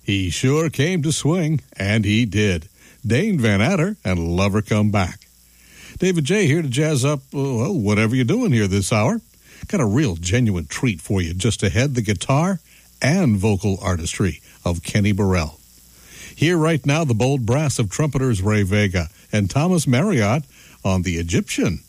He sure came to swing, and he did. Dane Van Adder and Lover Come Back. David J. here to jazz up, whatever you're doing here this hour. Got a real genuine treat for you just ahead, the guitar and vocal artistry of Kenny Burrell. Here right now, the bold brass of trumpeters Ray Vega and Thomas Marriott on the Egyptian.